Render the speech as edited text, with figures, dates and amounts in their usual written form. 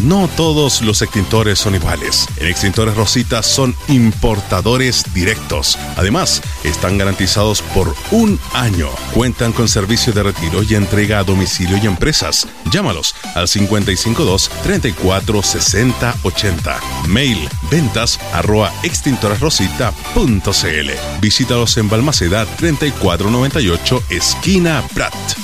No todos los extintores son iguales. En Extintores Rosita son importadores directos. Además, están garantizados por 1 año. Cuentan con servicio de retiro y entrega a domicilio y empresas. Llámalos al 552-346080. Mail ventas@extintoresrosita.cl. Visítalos en Balmaceda 3498, esquina Prat.